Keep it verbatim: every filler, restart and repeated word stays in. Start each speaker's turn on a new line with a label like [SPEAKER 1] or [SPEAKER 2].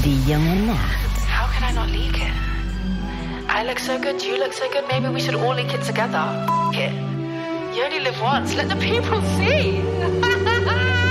[SPEAKER 1] Die junge Nacht.
[SPEAKER 2] How can I not leak it? I look so good, you look so good, maybe we should all leak it together. F it. You only live once, let the people see.